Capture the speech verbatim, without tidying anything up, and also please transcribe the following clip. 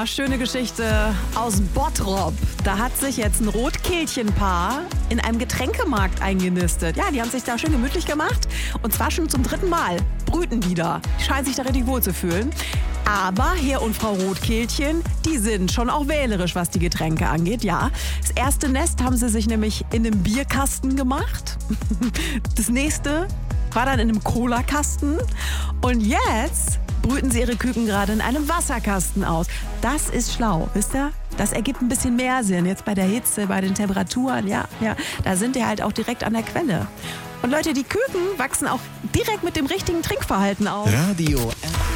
Ja, schöne Geschichte aus Bottrop. Da hat sich jetzt ein Rotkehlchenpaar in einem Getränkemarkt eingenistet. Ja, die haben sich da schön gemütlich gemacht. Und zwar schon zum dritten Mal. Brüten wieder. Die scheinen sich da richtig wohl zu fühlen. Aber Herr und Frau Rotkehlchen, die sind schon auch wählerisch, was die Getränke angeht, ja. Das erste Nest haben sie sich nämlich in einem Bierkasten gemacht. Das nächste war dann in einem Colakasten. Und jetzt brüten sie ihre Küken gerade in einem Wasserkasten aus. Das ist schlau, wisst ihr? Das ergibt ein bisschen mehr Sinn. Jetzt bei der Hitze, bei den Temperaturen, ja, ja. Da sind die halt auch direkt an der Quelle. Und Leute, die Küken wachsen auch direkt mit dem richtigen Trinkverhalten auf. Radio